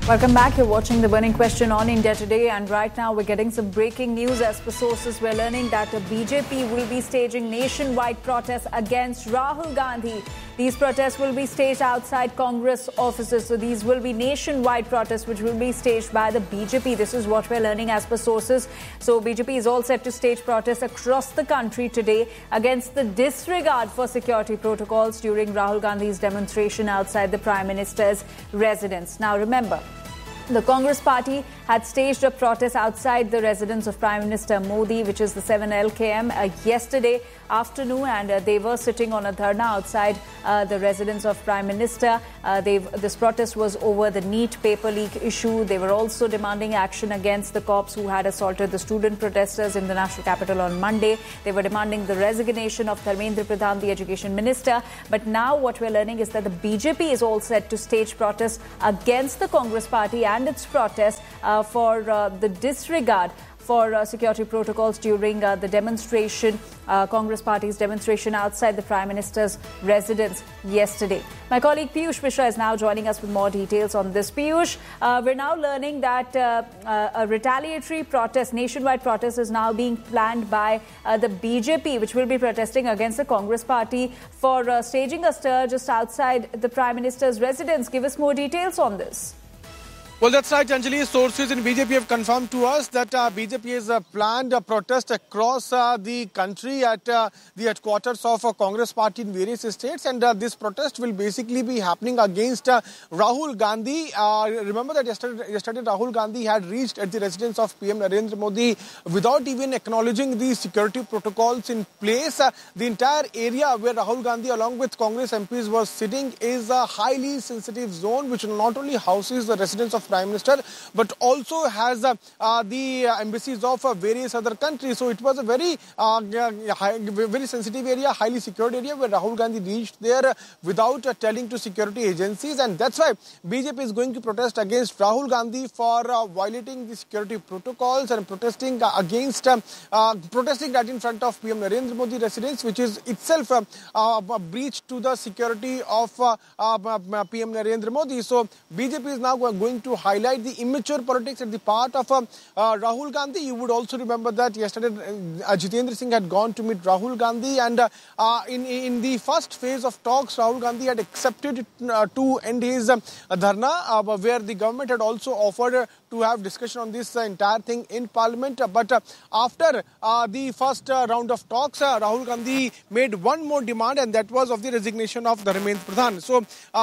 Welcome back. You're watching The Burning Question on India Today, and right now we're getting some breaking news. As per sources, we're learning that the BJP will be staging nationwide protests against Rahul Gandhi. These protests will be staged outside Congress offices. So these will be nationwide protests which will be staged by the BJP. This is what we're learning as per sources. So BJP is all set to stage protests across the country today against the disregard for security protocols during Rahul Gandhi's demonstration outside the Prime Minister's residence. Now remember, the Congress party had staged a protest outside the residence of Prime Minister Modi, which is the 7 LKM, yesterday afternoon, and they were sitting on a dharna outside the residence of Prime Minister. This protest was over the NEET paper leak issue. They were also demanding action against the cops who had assaulted the student protesters in the national capital on Monday. They were demanding the resignation of Dharmendra Pradhan, the education minister. But now what we're learning is that the BJP is all set to stage protests against the Congress party and its protest for the disregard for security protocols during the demonstration, Congress party's demonstration outside the Prime Minister's residence yesterday. My colleague Piyush Mishra is now joining us with more details on this. Piyush, we're now learning that a retaliatory protest, nationwide protest, is now being planned by the BJP, which will be protesting against the Congress party for staging a stir just outside the Prime Minister's residence. Give us more details on this. Well, that's right, Anjali. Sources in BJP have confirmed to us that BJP has planned a protest across the country at the headquarters of a Congress party in various states. And this protest will basically be happening against Rahul Gandhi. Remember that yesterday Rahul Gandhi had reached at the residence of PM Narendra Modi without even acknowledging the security protocols in place. The entire area where Rahul Gandhi along with Congress MPs was sitting is a highly sensitive zone which not only houses the residence of Prime Minister but also has the embassies of various other countries. So it was a very sensitive area, highly secured area where Rahul Gandhi reached there without telling to security agencies, and that's why BJP is going to protest against Rahul Gandhi for violating the security protocols and protesting against protesting right in front of PM Narendra Modi residence, which is itself a breach to the security of PM Narendra Modi. So BJP is now going to highlight the immature politics at the part of Rahul Gandhi. You would also remember that yesterday Jitendra Singh had gone to meet Rahul Gandhi, and in the first phase of talks, Rahul Gandhi had accepted to end his dharna, where the government had also offered to have discussion on this entire thing in Parliament. But after the first round of talks, Rahul Gandhi made one more demand, and that was of the resignation of Dharmendra Pradhan. So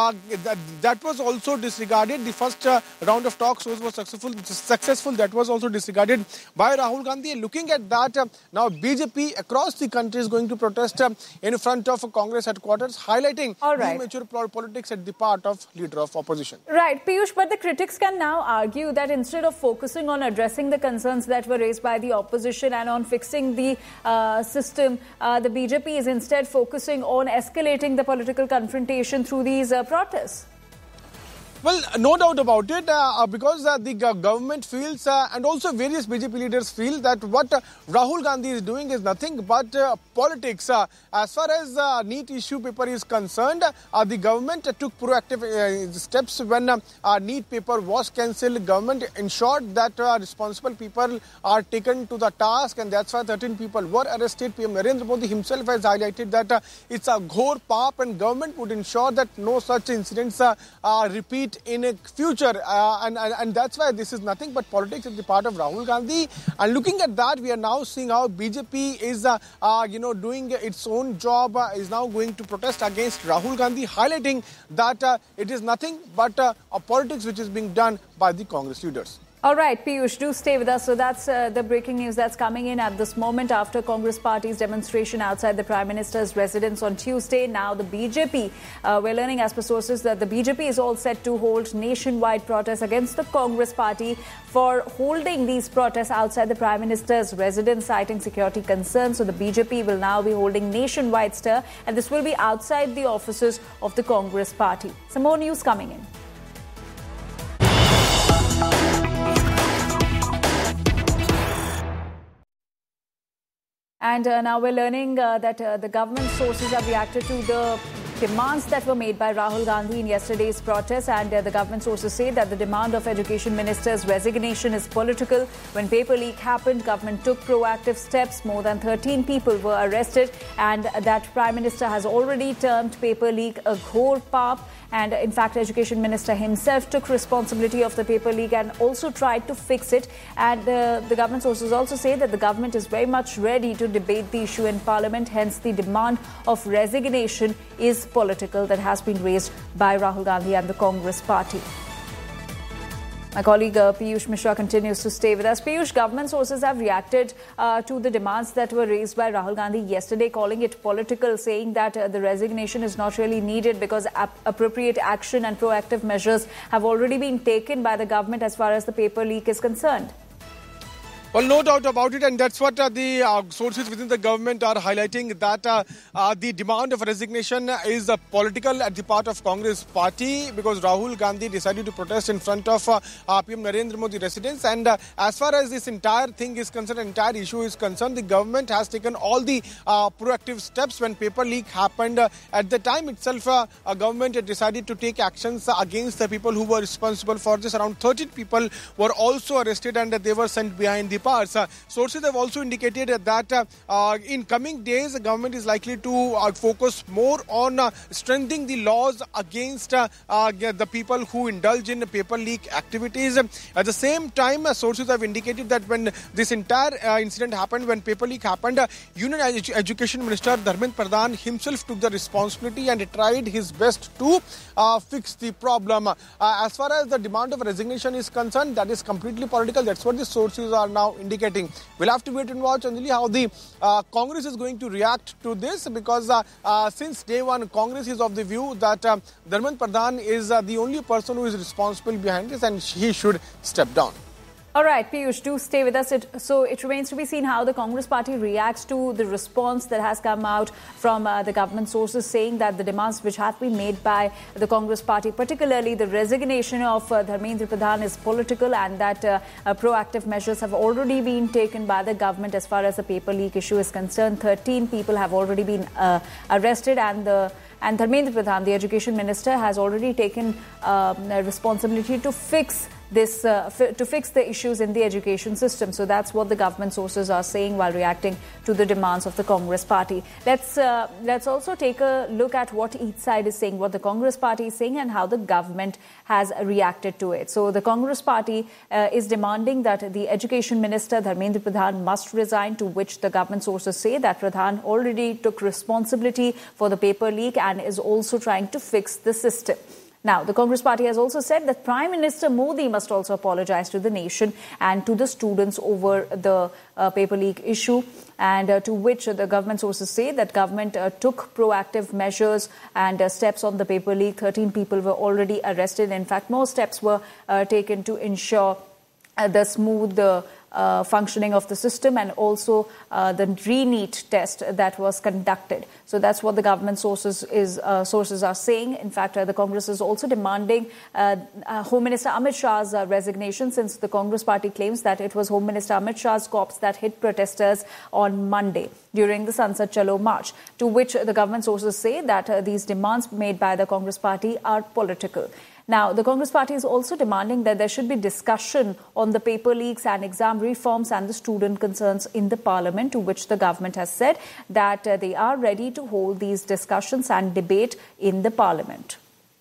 that was also disregarded. The first round of talks was successful. That was also disregarded by Rahul Gandhi. And looking at that, now BJP across the country is going to protest in front of Congress headquarters, highlighting the immature politics at the part of leader of opposition. Right, Piyush, but the critics can now argue that instead of focusing on addressing the concerns that were raised by the opposition and on fixing the system, the BJP is instead focusing on escalating the political confrontation through these protests. Well, no doubt about it, because the government feels and also various BJP leaders feel that what Rahul Gandhi is doing is nothing but politics. As far as NEET issue paper is concerned, the government took proactive steps when NEET paper was cancelled. Government ensured that responsible people are taken to the task, and that's why 13 people were arrested. PM Narendra Modi himself has highlighted that it's a ghor paap, and government would ensure that no such incidents repeat in a future, and that's why this is nothing but politics at the part of Rahul Gandhi. And looking at that, we are now seeing how BJP is doing its own job, is now going to protest against Rahul Gandhi, highlighting that it is nothing but a politics which is being done by the Congress leaders. All right, Piyush, do stay with us. So that's the breaking news that's coming in at this moment after Congress party's demonstration outside the Prime Minister's residence on Tuesday. Now the BJP, we're learning as per sources that the BJP is all set to hold nationwide protests against the Congress party for holding these protests outside the Prime Minister's residence, citing security concerns. So the BJP will now be holding nationwide stir, and this will be outside the offices of the Congress party. Some more news coming in. And now we're learning that the government sources have reacted to the demands that were made by Rahul Gandhi in yesterday's protest, and the government sources say that the demand of Education Minister's resignation is political. When paper leak happened, government took proactive steps. More than 13 people were arrested, and that Prime Minister has already termed paper leak a ghor paap. And in fact, Education Minister himself took responsibility of the paper leak and also tried to fix it. And the government sources also say that the government is very much ready to debate the issue in Parliament. Hence, the demand of resignation is political that has been raised by Rahul Gandhi and the Congress party. My colleague Piyush Mishra continues to stay with us. Piyush, government sources have reacted to the demands that were raised by Rahul Gandhi yesterday, calling it political, saying that the resignation is not really needed because appropriate action and proactive measures have already been taken by the government as far as the paper leak is concerned. Well, no doubt about it, and that's what the sources within the government are highlighting, that the demand of resignation is political at the part of Congress party, because Rahul Gandhi decided to protest in front of PM Narendra Modi residence. And as far as this entire thing is concerned, entire issue is concerned, the government has taken all the proactive steps. When paper leak happened, at the time itself, government had decided to take actions against the people who were responsible for this. Around 13 people were also arrested and they were sent behind the bars. Sources have also indicated that in coming days, the government is likely to focus more on strengthening the laws against the people who indulge in paper leak activities. At the same time, sources have indicated that when this entire incident happened, when paper leak happened, Union Education Minister Dharmendra Pradhan himself took the responsibility and tried his best to fix the problem. As far as the demand of resignation is concerned, that is completely political. That's what the sources are now indicating. We'll have to wait and watch, Anjali, how the Congress is going to react to this, because since day one, Congress is of the view that Dharmendra Pradhan is the only person who is responsible behind this and he should step down. All right, Piyush, do stay with us. So it remains to be seen how the Congress party reacts to the response that has come out from the government sources, saying that the demands which have been made by the Congress party, particularly the resignation of Dharmendra Pradhan, is political, and that proactive measures have already been taken by the government as far as the paper leak issue is concerned. 13 people have already been arrested, and Dharmendra Pradhan, the Education Minister, has already taken responsibility to fix the issues in the education system. So that's what the government sources are saying while reacting to the demands of the Congress party. Let's also take a look at what each side is saying, what the Congress party is saying, and how the government has reacted to it. So the Congress party is demanding that the Education Minister Dharmendra Pradhan must resign, to which the government sources say that Pradhan already took responsibility for the paper leak and is also trying to fix the system. Now, the Congress party has also said that Prime Minister Modi must also apologize to the nation and to the students over the paper leak issue, and to which the government sources say that government took proactive measures and steps on the paper leak. 13 people were already arrested. In fact, more steps were taken to ensure the smooth functioning of the system, and also the re-NEET test that was conducted. So that's what the government sources are saying. In fact, the Congress is also demanding Home Minister Amit Shah's resignation, since the Congress party claims that it was Home Minister Amit Shah's corpse that hit protesters on Monday during the Sansad Chalo march, to which the government sources say that these demands made by the Congress party are political. Now, the Congress party is also demanding that there should be discussion on the paper leaks and exam reforms and the student concerns in the Parliament, to which the government has said that they are ready to hold these discussions and debate in the Parliament.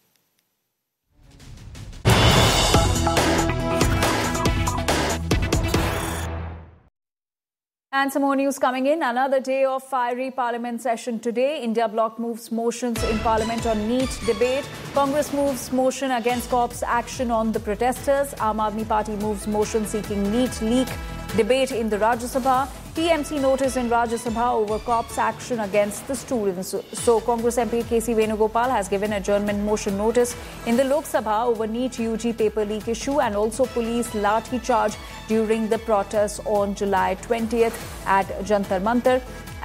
And some more news coming in. Another day of fiery Parliament session today. India Bloc moves motions in Parliament on NEET debate. Congress moves motion against corpse action on the protesters. Aam Aadmi Party moves motion seeking NEET leak debate in the Rajya Sabha. TMC notice in Rajya Sabha over corpse action against the students. So Congress MP KC Venugopal has given adjournment motion notice in the Lok Sabha over NEET UG paper leak issue, and also police lathi charge during the protests on July 20th at Jantar Mantar.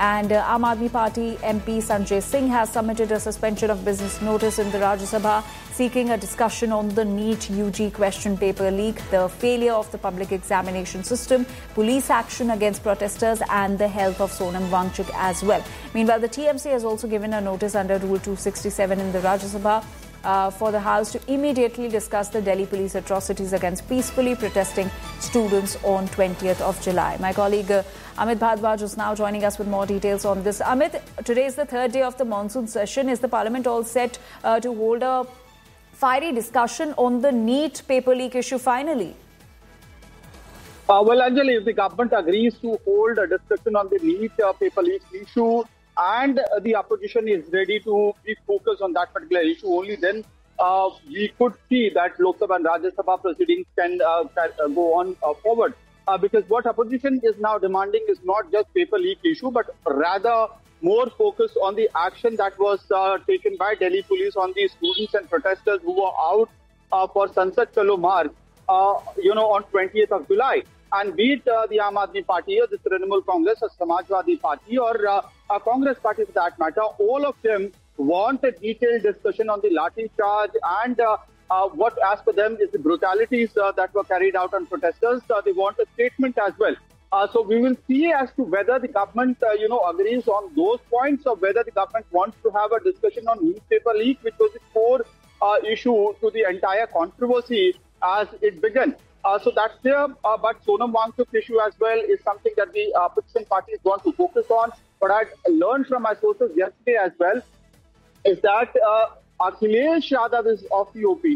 And Aam Aadmi Party MP Sanjay Singh has submitted a suspension of business notice in the Rajya Sabha, seeking a discussion on the NEET UG question paper leak, the failure of the public examination system, police action against protesters, and the health of Sonam Wangchuk as well. Meanwhile, the TMC has also given a notice under Rule 267 in the Rajya Sabha for the House to immediately discuss the Delhi police atrocities against peacefully protesting students on 20th of July. My colleague Amit Bhardwaj is now joining us with more details on this. Amit, today is the third day of the monsoon session. Is the Parliament all set to hold a fiery discussion on the NEET paper leak issue finally? Well, Anjali, if the government agrees to hold a discussion on the NEET paper leak issue, and the opposition is ready to be focused on that particular issue, only then we could see that Lok Sabha and Rajya Sabha proceedings can go on forward. Because what opposition is now demanding is not just paper leak issue, but rather more focus on the action that was taken by Delhi police on the students and protesters who were out for Sansad Chalo March, on 20th of July. And be it the Aam Aadmi Party or the Trinamool Congress or Samajwadi Party or a Congress Party for that matter, all of them want a detailed discussion on the Lathi charge and what, as per them, is the brutalities that were carried out on protesters. They want a statement as well. So we will see as to whether the government, agrees on those points or whether the government wants to have a discussion on newspaper leak, which was the core issue to the entire controversy as it began. So that's there, but Sonam Wangchuk issue as well is something that the opposition parties want to focus on. What I learned from my sources yesterday as well is that Akhilesh Yadav is of the opinion